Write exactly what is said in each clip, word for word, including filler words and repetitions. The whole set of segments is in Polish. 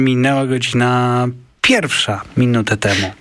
Minęła godzina pierwsza, minutę temu.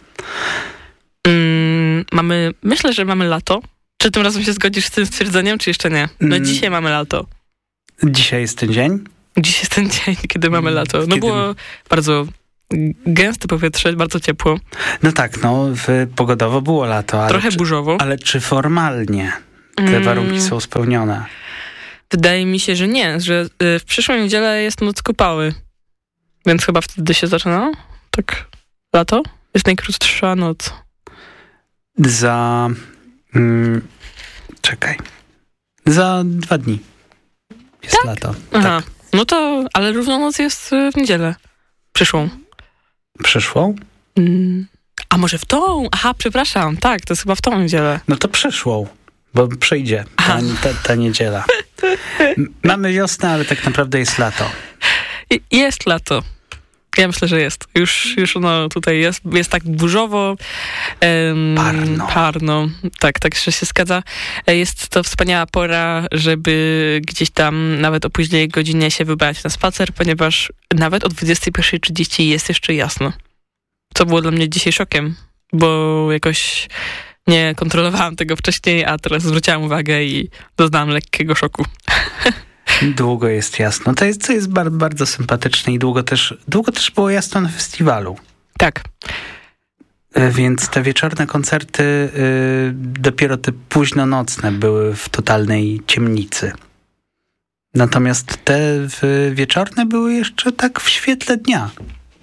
Mm, mamy, myślę, że mamy lato. Czy tym razem się zgodzisz z tym stwierdzeniem, czy jeszcze nie? No mm. dzisiaj mamy lato. Dzisiaj jest ten dzień? Dziś jest ten dzień, kiedy mamy lato. No kiedy... było bardzo gęste powietrze, bardzo ciepło. No tak, no w, pogodowo było lato. Ale Trochę czy, burzowo. Ale czy formalnie te mm. warunki są spełnione? Wydaje mi się, że nie, że w przyszłą niedzielę jest noc kupały. Więc chyba wtedy się zaczyna, tak, lato. Jest najkrótsza noc. Za... Mm, czekaj. Za dwa dni jest tak? lato. Aha. Tak. No to, ale równo noc jest w niedzielę. Przyszłą. Przyszłą? Mm. A może w tą? Aha, przepraszam. Tak, to jest chyba w tą niedzielę. No to przyszłą, bo przyjdzie ta, ta, ta niedziela. Mamy wiosnę, ale tak naprawdę jest lato. Jest lato. Ja myślę, że jest. Już, już ono tutaj jest, jest tak burzowo. Um, parno. Parno. Tak, tak że się zgadza. Jest to wspaniała pora, żeby gdzieś tam nawet o późnej godzinie się wybrać na spacer, ponieważ nawet o dwudziestej pierwszej trzydzieści jest jeszcze jasno. Co było dla mnie dzisiaj szokiem, bo jakoś nie kontrolowałam tego wcześniej, a teraz zwróciłam uwagę i doznałam lekkiego szoku. Długo jest jasno. To jest, to jest bardzo, bardzo sympatyczne i długo też, długo też było jasno na festiwalu. Tak. Więc te wieczorne koncerty y, dopiero te późnonocne były w totalnej ciemnicy. Natomiast te w, wieczorne były jeszcze tak w świetle dnia.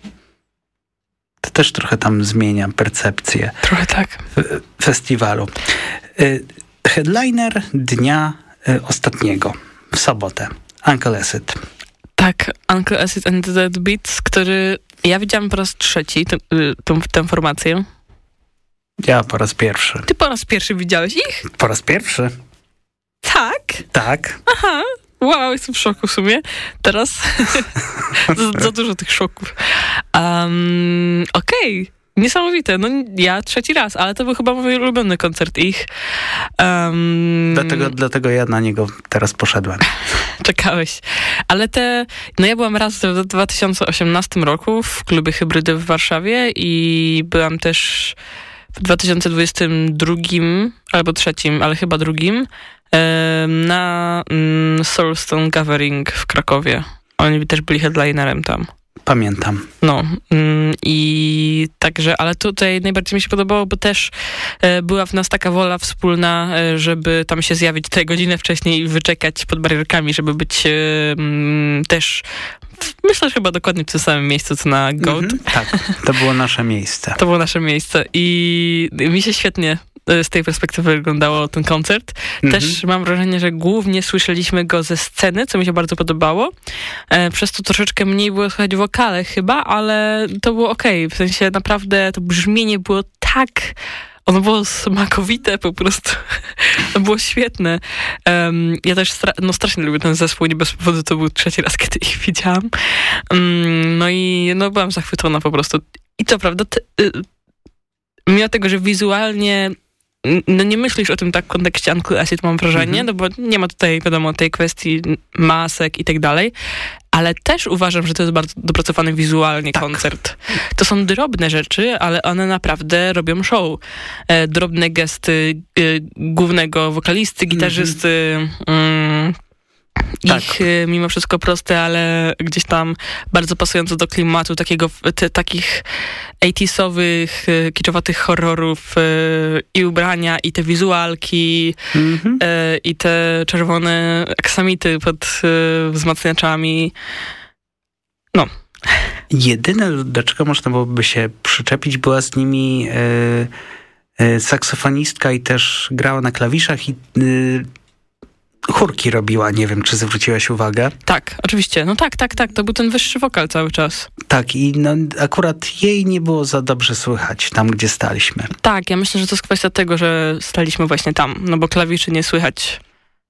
To też trochę tam zmienia percepcję. Trochę tak. W, festiwalu. Y, headliner dnia y, ostatniego. W sobotę. Uncle Acid. Tak, Uncle Acid and the Dead Beats, który ja widziałam po raz trzeci, tę, tę, tę formację. Ja po raz pierwszy. Ty po raz pierwszy widziałeś ich? Po raz pierwszy. Tak? Tak. Aha. Wow, jestem w szoku w sumie. Teraz za, za dużo tych szoków. Um, Okej. Okay. Niesamowite. No ja trzeci raz, ale to był chyba mój ulubiony koncert ich. Um, dlatego, dlatego ja na niego teraz poszedłem. Czekałeś. Ale te... No ja byłam raz w dwa tysiące osiemnastym roku w klubie Hybrydy w Warszawie i byłam też w dwa tysiące dwudziestym drugim albo trzecim, ale chyba drugim na Soulstone Gathering w Krakowie. Oni też byli headlinerem tam. Pamiętam. No i także, ale tutaj najbardziej mi się podobało, bo też była w nas taka wola wspólna, żeby tam się zjawić tę godzinę wcześniej i wyczekać pod barierkami, żeby być też, myślę, że chyba dokładnie w tym samym miejscu, co na Goat. Mm-hmm, tak, to było nasze miejsce. To było nasze miejsce i mi się świetnie z tej perspektywy wyglądało ten koncert. Mm-hmm. Też mam wrażenie, że głównie słyszeliśmy go ze sceny, co mi się bardzo podobało. E, przez to troszeczkę mniej było słychać wokale chyba, ale to było okej. Okay. W sensie naprawdę to brzmienie było tak... Ono było smakowite po prostu. To było świetne. Um, ja też stra- no strasznie lubię ten zespół. Nie bez powodu to był trzeci raz, kiedy ich widziałam. Um, no i no, byłam zachwycona po prostu. I to prawda, t- y- mimo tego, że wizualnie no nie myślisz o tym tak w kontekście Uncle Acid, mam wrażenie, mm-hmm. no bo nie ma tutaj, wiadomo, tej kwestii masek i tak dalej, ale też uważam, że to jest bardzo dopracowany wizualnie tak. koncert. To są drobne rzeczy, ale one naprawdę robią show. E, drobne gesty e, głównego wokalisty, gitarzysty, mm-hmm. mm, Tak. Ich mimo wszystko proste, ale gdzieś tam bardzo pasujące do klimatu takiego, te, takich osiemdziesiątowych, kiczowatych horrorów i ubrania, i te wizualki, mm-hmm. i te czerwone aksamity pod wzmacniaczami. No. Jedyne, do czego można byłoby się przyczepić, była z nimi y, y, saksofonistka i też grała na klawiszach i y, chórki robiła, nie wiem, czy zwróciłaś uwagę? Tak, oczywiście. No tak, tak, tak. To był ten wyższy wokal cały czas. Tak, i no, akurat jej nie było za dobrze słychać tam, gdzie staliśmy. Tak, ja myślę, że to jest kwestia tego, że staliśmy właśnie tam, no bo klawiszy nie słychać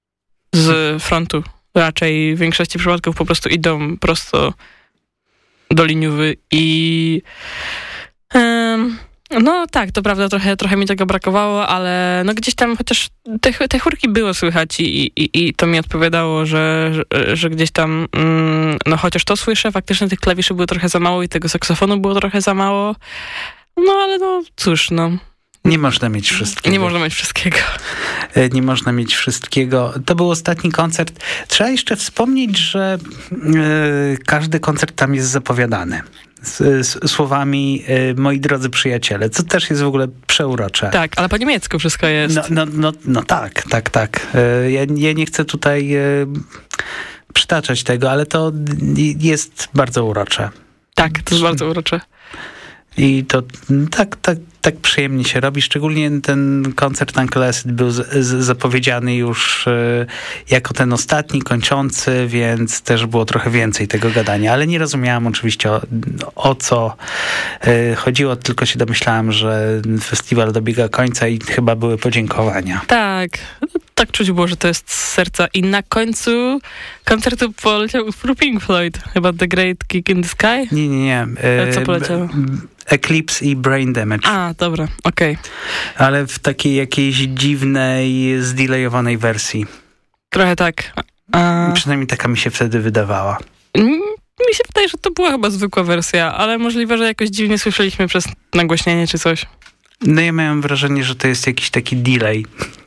z frontu. Raczej w większości przypadków po prostu idą prosto do liniówy i... Um, No tak, to prawda, trochę, trochę mi tego brakowało, ale no gdzieś tam chociaż te, te chórki było słychać i, i, i to mi odpowiadało, że, że, że gdzieś tam mm, no chociaż to słyszę, faktycznie tych klawiszy było trochę za mało i tego saksofonu było trochę za mało. No ale no cóż, no. Nie można mieć wszystkiego. Nie można mieć wszystkiego. Nie można mieć wszystkiego. To był ostatni koncert. Trzeba jeszcze wspomnieć, że y, każdy koncert tam jest zapowiadany. Z, z słowami y, moi drodzy przyjaciele, co też jest w ogóle przeurocze. Tak, ale po niemiecku wszystko jest. No, no, no, no tak, tak, tak. Y, ja, ja nie chcę tutaj y, przytaczać tego, ale to jest bardzo urocze. Tak, to jest bardzo urocze. I to tak, tak, tak przyjemnie się robi. Szczególnie ten koncert Uncle Acid był z, z, zapowiedziany już y, jako ten ostatni, kończący, więc też było trochę więcej tego gadania. Ale nie rozumiałam oczywiście o, o co y, chodziło, tylko się domyślałam, że festiwal dobiega końca i chyba były podziękowania. Tak, tak czuć było, że to jest z serca. I na końcu koncertu poleciał utwór Pink Floyd, chyba The Great Kick in the Sky? Nie, nie, nie. Y, co poleciało? Eclipse i Brain Damage. A, dobra, okej. Okay. Ale w takiej jakiejś dziwnej, zdelayowanej wersji. Trochę tak. A... Przynajmniej taka mi się wtedy wydawała. Mi się wydaje, że to była chyba zwykła wersja, ale możliwe, że jakoś dziwnie słyszeliśmy przez nagłośnienie czy coś. No ja miałem wrażenie, że to jest jakiś taki delay.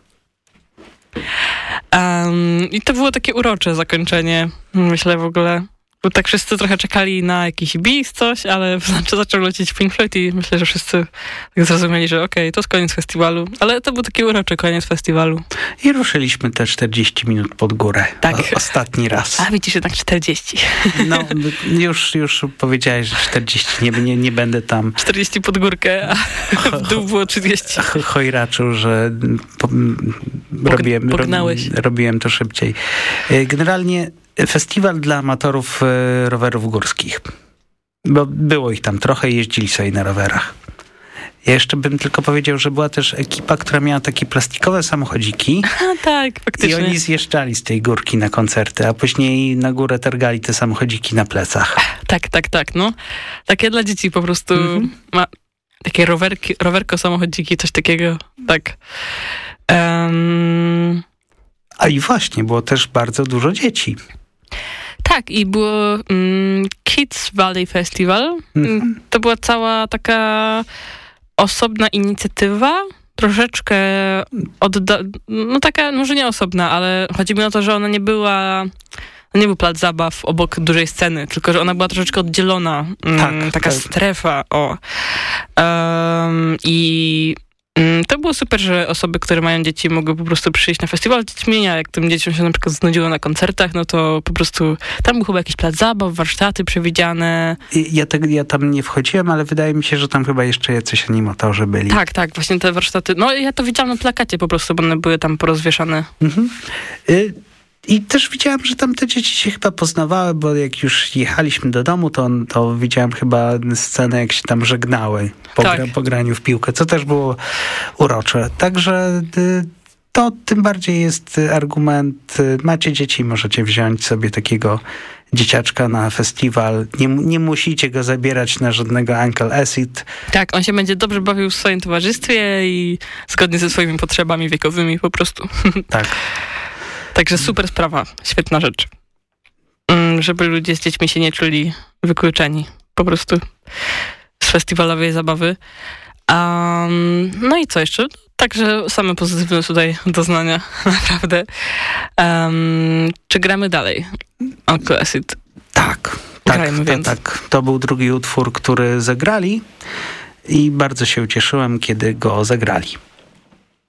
Um, I to było takie urocze zakończenie, myślę w ogóle. Bo tak wszyscy trochę czekali na jakiś bis, coś, ale znaczy zaczął lecieć Pink Floyd i myślę, że wszyscy tak zrozumieli, że okej, okay, to jest koniec festiwalu. Ale to był taki uroczy koniec festiwalu. I ruszyliśmy te czterdzieści minut pod górę. Tak. O, ostatni raz. A widzisz, jednak czterdzieści. No, już, już powiedziałeś, że czterdzieści. Nie, nie, nie będę tam... czterdzieści pod górkę, a w dół było trzydzieści. Chojraczył, że po, robiłem, Pognałeś. robiłem to szybciej. Generalnie festiwal dla amatorów rowerów górskich. Bo było ich tam trochę, jeździli sobie na rowerach. Ja jeszcze bym tylko powiedział, że była też ekipa, która miała takie plastikowe samochodziki. A, tak, faktycznie. I oni zjeżdżali z tej górki na koncerty, a później na górę targali te samochodziki na plecach. Tak, tak, tak, no. Takie dla dzieci po prostu. Mm-hmm. Ma takie rowerki, rowerko, samochodziki, coś takiego. Tak. Um... A i właśnie, było też bardzo dużo dzieci. Tak, i było um, Kids Valley Festival. Mm-hmm. To była cała taka osobna inicjatywa, troszeczkę odda- no taka, może nie osobna, ale chodzi mi o to, że ona nie była, nie był plac zabaw obok dużej sceny, tylko że ona była troszeczkę oddzielona, tak, taka tak. strefa, o. Um, I to było super, że osoby, które mają dzieci, mogły po prostu przyjść na festiwal dziećmi, a jak tym dzieciom się na przykład znudziło na koncertach, no to po prostu tam był chyba jakiś plac zabaw, warsztaty przewidziane. Ja, te, ja tam nie wchodziłem, ale wydaje mi się, że tam chyba jeszcze jacyś animatorzy byli. Tak, tak, właśnie te warsztaty. No ja to widziałam na plakacie po prostu, bo one były tam porozwieszane. Mhm. Y- I też widziałam, że tam te dzieci się chyba poznawały, bo jak już jechaliśmy do domu, to, to widziałam chyba scenę, jak się tam żegnały po, tak. gra, po graniu w piłkę, co też było urocze. Także to tym bardziej jest argument. Macie dzieci, możecie wziąć sobie takiego dzieciaczka na festiwal. Nie, nie musicie go zabierać na żadnego Uncle Acid. Tak, on się będzie dobrze bawił w swoim towarzystwie i zgodnie ze swoimi potrzebami wiekowymi po prostu. Tak. Także super sprawa, świetna rzecz. Żeby ludzie z dziećmi się nie czuli wykluczeni po prostu z festiwalowej zabawy. Um, no i co jeszcze? Także same pozytywne tutaj doznania, naprawdę. Um, czy gramy dalej? Uncle Acid. Tak, tak, to, tak. To był drugi utwór, który zagrali i bardzo się ucieszyłem, kiedy go zagrali.